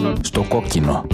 Στο κόκκινο.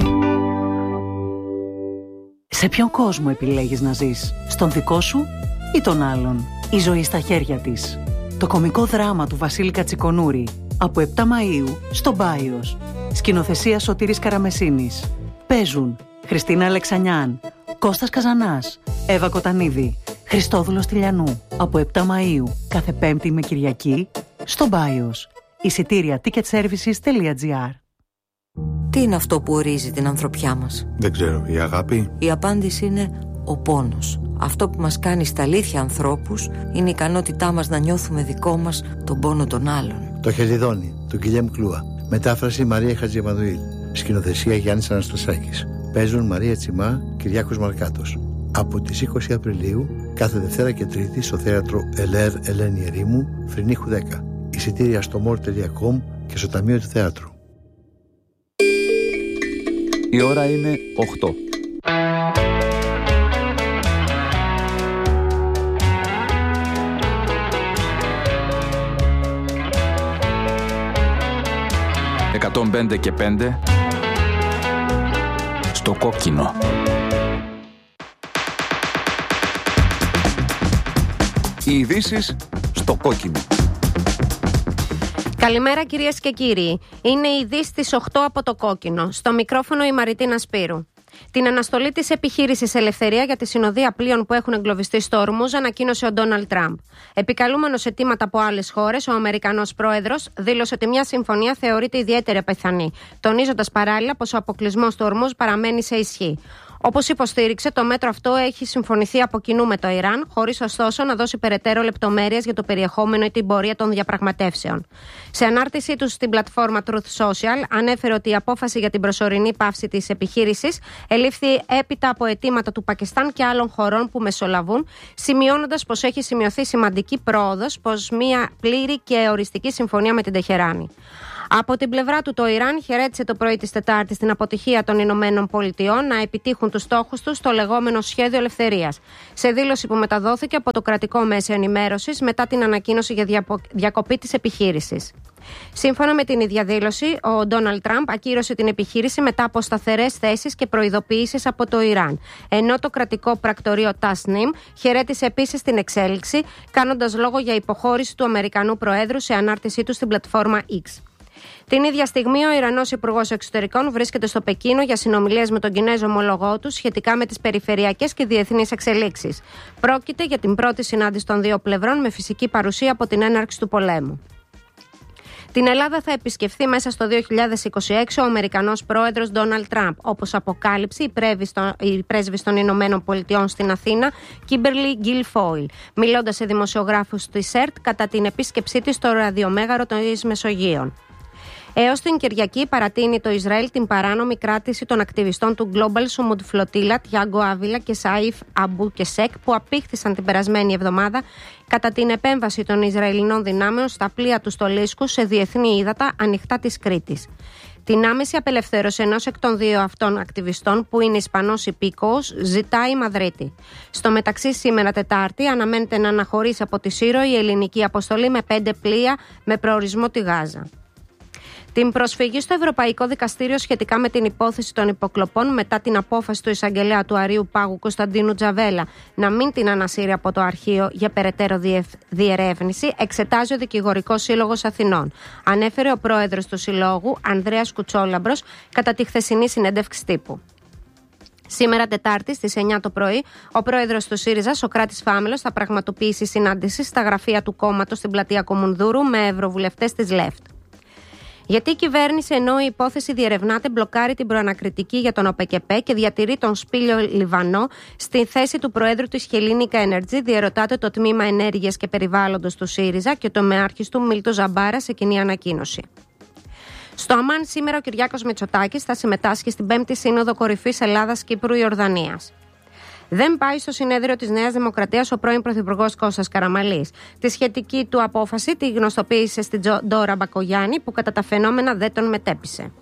Σε ποιον κόσμο επιλέγεις να ζεις? Στον δικό σου ή τον άλλον? Η ζωή στα χέρια της. Το κωμικό δράμα του Βασίλη Κατσικονούρη. Από 7 Μαΐου στο Μπάιος. Σκηνοθεσία Σωτήρης Καραμεσίνης. Παίζουν Χριστίνα Αλεξανιάν, Κώστας Καζανάς, Εύα Κοτανίδη, Χριστόδουλος Τηλιανού. Από 7 Μαΐου κάθε Πέμπτη με Κυριακή στο Μπάιος. Εισιτήρια ticketservices.gr. Τι είναι αυτό που ορίζει την ανθρωπιά μας? Δεν ξέρω, η αγάπη? Η απάντηση είναι ο πόνος. Αυτό που μας κάνει στα αλήθεια ανθρώπους είναι η ικανότητά μας να νιώθουμε δικό μας τον πόνο των άλλων. Το Χελιδόνι, του Γκυλιέμ Κλούα. Μετάφραση Μαρία Χατζημανουήλ. Σκηνοθεσία Γιάννης Αναστασάκης. Παίζουν Μαρία Τσιμά, Κυριάκος Μαρκάτος. Από τις 20 Απριλίου, κάθε Δευτέρα και Τρίτη στο θέατρο Ελέρ Ελένη Ερήμου, Φρυνίχου 10. Εισιτήρια στο more.com και στο Ταμείο του Θεάτρου. Η ώρα είναι 8. «105 και 5» στο κόκκινο. Οι ειδήσεις στο κόκκινο. Καλημέρα κυρίες και κύριοι. Είναι η ειδήσεις της 8 από το κόκκινο. Στο μικρόφωνο η Μαριτίνα Σπύρου. Την αναστολή της επιχείρησης Ελευθερία για τη συνοδεία πλοίων που έχουν εγκλωβιστεί στο Ορμούζ ανακοίνωσε ο Ντόναλντ Τραμπ. Επικαλούμενος αιτήματα από άλλες χώρες, ο Αμερικανός πρόεδρος δήλωσε ότι μια συμφωνία θεωρείται ιδιαίτερα πιθανή, τονίζοντας παράλληλα πως ο αποκλεισμός του Ορμούζ παραμένει σε ισχύ. Όπως υποστήριξε, το μέτρο αυτό έχει συμφωνηθεί από κοινού με το Ιράν, χωρίς ωστόσο να δώσει περαιτέρω λεπτομέρειες για το περιεχόμενο ή την πορεία των διαπραγματεύσεων. Σε ανάρτησή του στην πλατφόρμα Truth Social, ανέφερε ότι η απόφαση για την προσωρινή πάυση της επιχείρησης ελήφθη έπειτα από αιτήματα του Πακιστάν και άλλων χωρών που μεσολαβούν, σημειώνοντας πως έχει σημειωθεί σημαντική πρόοδος προς μια πλήρη και οριστική συμφωνία με την Τεχεράνη. Από την πλευρά του, το Ιράν χαιρέτησε το πρωί της Τετάρτης την αποτυχία των Ηνωμένων Πολιτειών να επιτύχουν τους στόχους τους στο λεγόμενο Σχέδιο Ελευθερίας, σε δήλωση που μεταδόθηκε από το κρατικό μέσο ενημέρωσης μετά την ανακοίνωση για διακοπή της επιχείρησης. Σύμφωνα με την ίδια δήλωση, ο Ντόναλντ Τραμπ ακύρωσε την επιχείρηση μετά από σταθερές θέσεις και προειδοποιήσεις από το Ιράν, ενώ το κρατικό πρακτορείο Tasnim χαιρέτησε επίσης την εξέλιξη, κάνοντας λόγο για υποχώρηση του Αμερικανού Προέδρου σε ανάρτησή του στην πλατφόρμα X. Την ίδια στιγμή, ο Ιρανός Υπουργός Εξωτερικών βρίσκεται στο Πεκίνο για συνομιλίες με τον Κινέζο ομολογό του σχετικά με τις περιφερειακές και διεθνείς εξελίξεις. Πρόκειται για την πρώτη συνάντηση των δύο πλευρών με φυσική παρουσία από την έναρξη του πολέμου. Την Ελλάδα θα επισκεφθεί μέσα στο 2026 ο Αμερικανός πρόεδρος Ντόναλντ Τραμπ, όπως αποκάλυψε η πρέσβης των Ηνωμένων Πολιτειών στην Αθήνα, Κίμπερλι Γκιλφόιλ, μιλώντας σε δημοσιογράφους της ΕΡΤ κατά την επίσκεψή της στο ραδιομέγαρο των Μεσογείων. Έως την Κυριακή παρατείνει το Ισραήλ την παράνομη κράτηση των ακτιβιστών του Global Sumud Flotilla, Τιάγκο Άβιλα και Σαΐφ Αμπού Κεσέκ, που απήχθησαν την περασμένη εβδομάδα κατά την επέμβαση των Ισραηλινών δυνάμεων στα πλοία του Στολίσκου σε διεθνή ύδατα ανοιχτά της Κρήτης. Την άμεση απελευθέρωση ενός εκ των δύο αυτών ακτιβιστών, που είναι Ισπανός υπήκοος, ζητάει η Μαδρίτη. Στο μεταξύ, σήμερα Τετάρτη, αναμένεται να αναχωρήσει από τη Σύρο η ελληνική αποστολή με 5 πλοία με προορισμό τη Γάζα. Την προσφυγή στο Ευρωπαϊκό Δικαστήριο σχετικά με την υπόθεση των υποκλοπών μετά την απόφαση του εισαγγελέα του Αρείου Πάγου Κωνσταντίνου Τζαβέλα να μην την ανασύρει από το αρχείο για περαιτέρω διερεύνηση, εξετάζει ο Δικηγορικός Σύλλογος Αθηνών, ανέφερε ο πρόεδρος του Συλλόγου, Ανδρέας Κουτσόλαμπρος, κατά τη χθεσινή συνέντευξη τύπου. Σήμερα Τετάρτη στις 9 το πρωί, ο πρόεδρος του ΣΥΡΙΖΑ, Σωκράτης Φάμελος, θα πραγματοποιήσει συνάντηση στα γραφεία του κόμματος στην πλατεία Κομουνδούρου με ευρωβουλευτές της ΛΕΦΤ. Γιατί η κυβέρνηση, ενώ η υπόθεση διερευνάται, μπλοκάρει την προανακριτική για τον ΟΠΕΚΕΠΕ και διατηρεί τον Σπήλιο Λιβανό στη θέση του Προέδρου της Hellenic Energy, διερωτάται το Τμήμα Ενέργειας και Περιβάλλοντος του ΣΥΡΙΖΑ και το μεάρχης του Μίλτο Ζαμπάρα σε κοινή ανακοίνωση. Στο Αμάν σήμερα ο Κυριάκος Μητσοτάκης θα συμμετάσχει στην 5η Σύνοδο Κορυφής Ελλάδας-Κύπρου-Ιορδανίας. Δεν πάει στο συνέδριο της Νέας Δημοκρατίας ο πρώην Πρωθυπουργός Κώστας Καραμανλής. Τη σχετική του απόφαση τη γνωστοποίησε στην Ντόρα Μπακογιάννη, που κατά τα φαινόμενα δεν τον μετέπεισε.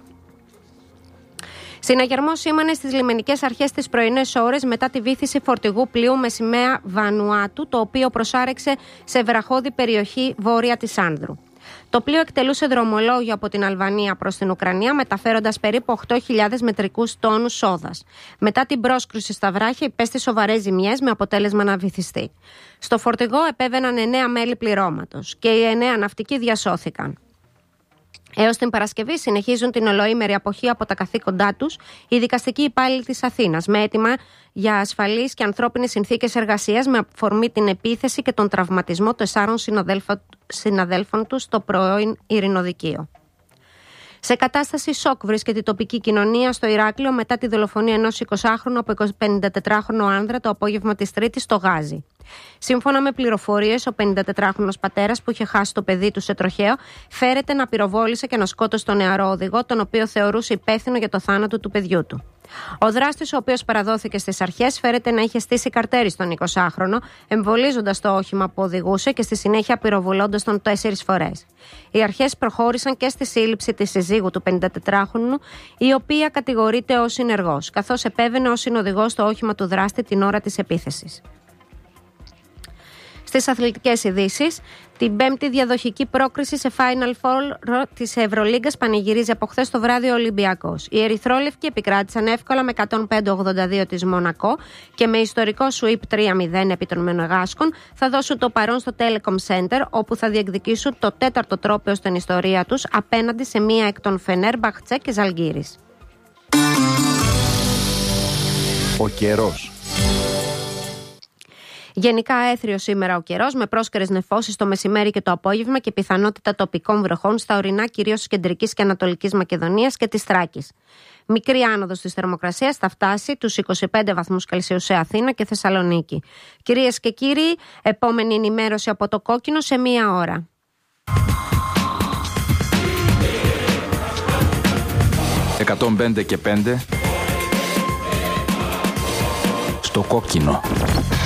Συναγερμό σήμανε στις λιμενικές αρχές τις πρωινές ώρες μετά τη βύθιση φορτηγού πλοίου με σημαία Βανουάτου, το οποίο προσάρεξε σε βραχώδη περιοχή βόρεια της Άνδρου. Το πλοίο εκτελούσε δρομολόγιο από την Αλβανία προς την Ουκρανία, μεταφέροντας περίπου 8.000 μετρικούς τόνους σόδας. Μετά την πρόσκρουση στα βράχια, υπέστη σοβαρές ζημιές με αποτέλεσμα να βυθιστεί. Στο φορτηγό επέβαιναν 9 μέλη πληρώματος και οι 9 ναυτικοί διασώθηκαν. Έως την Παρασκευή συνεχίζουν την ολοήμερη αποχή από τα καθήκοντά τους οι δικαστικοί υπάλληλοι της Αθήνας, με αίτημα για ασφαλείς και ανθρώπινες συνθήκες εργασίας με αφορμή την επίθεση και τον τραυματισμό 4 συναδέλφων τους στο πρώην ειρηνοδικείο. Σε κατάσταση σοκ βρίσκεται η τοπική κοινωνία στο Ηράκλειο μετά τη δολοφονία ενός 20χρονου από 54χρονο άνδρα το απόγευμα της Τρίτης στο Γάζι. Σύμφωνα με πληροφορίες, ο 54χρονος πατέρας που είχε χάσει το παιδί του σε τροχαίο φέρεται να πυροβόλησε και να σκότωσε τον νεαρό οδηγό, τον οποίο θεωρούσε υπεύθυνο για το θάνατο του παιδιού του. Ο δράστης, ο οποίος παραδόθηκε στις αρχές, φέρεται να είχε στήσει καρτέρι στον 20χρονο, εμβολίζοντας το όχημα που οδηγούσε και στη συνέχεια πυροβολώντας τον 4 φορές. Οι αρχές προχώρησαν και στη σύλληψη της συζύγου του 54χρονου, η οποία κατηγορείται ως συνεργός, καθώς επέβαινε ως συνοδηγός στο όχημα του δράστη την ώρα της επίθεσης. Στις αθλητικές ειδήσεις, την πέμπτη διαδοχική πρόκριση σε Final Four της Ευρωλίγκας πανηγυρίζει από χθες το βράδυ ο Ολυμπιακός. Οι ερυθρόλευκοι επικράτησαν εύκολα με 105-82 της Μονακό και με ιστορικό sweep 3-0 επί των Μενεγάσκων θα δώσουν το παρόν στο Telecom Center, όπου θα διεκδικήσουν το 4ο τρόπαιο στην ιστορία τους απέναντι σε μία εκ των Φενέρμπαχτσε και Ζαλγκίρις. Ο καιρός. Γενικά έθριος σήμερα ο καιρός, με πρόσκαιρες νεφώσεις το μεσημέρι και το απόγευμα και πιθανότητα τοπικών βροχών στα ορεινά κυρίως της Κεντρικής και Ανατολικής Μακεδονίας και της Θράκης. Μικρή άνοδος της θερμοκρασίας θα φτάσει τους 25 βαθμούς Κελσίου σε Αθήνα και Θεσσαλονίκη. Κυρίες και κύριοι, επόμενη ενημέρωση από το Κόκκινο σε 1 ώρα. «105 και 5» στο Κόκκινο.